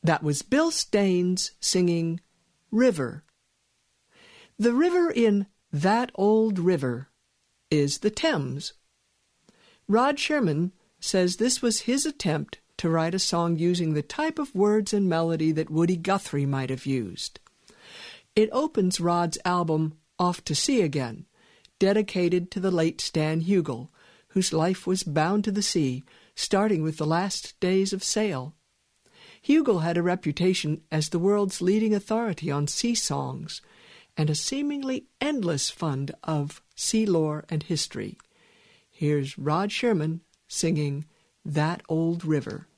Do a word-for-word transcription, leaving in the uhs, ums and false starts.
That was Bill Staines singing River. The river in That Old River is the Thames. Rod Sherman says this was his attempt to write a song using the type of words and melody that Woody Guthrie might have used. It opens Rod's album Off to Sea Again, dedicated to the late Stan Hugill, whose life was bound to the sea, starting with the last days of sail. Hugill had a reputation as the world's leading authority on sea songs, and a seemingly endless fund of sea lore and history. Here's Rod Sherman singing That Old River.